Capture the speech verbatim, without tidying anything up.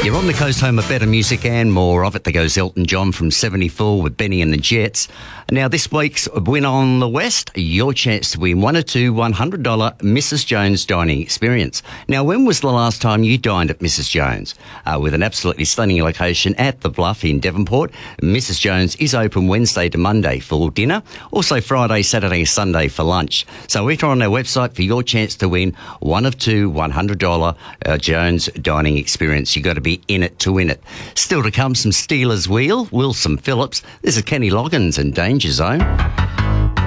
You're on the coast, home of better music and more of it. There goes Elton John from seventy-four with Benny and the Jets. Now, this week's Win on the West, your chance to win one or two one hundred dollars Missus Jones dining experience. Now, when was the last time you dined at Missus Jones? Uh, with an absolutely stunning location at The Bluff in Devonport, Missus Jones is open Wednesday to Monday for dinner, also Friday, Saturday, Sunday for lunch. So enter on their website for your chance to win one of two one hundred dollars uh, Jones dining experience. You've got to be in it to win it. Still to come, some Steelers Wheel, Wilson Phillips. This is Kenny Loggins and Danger Zone.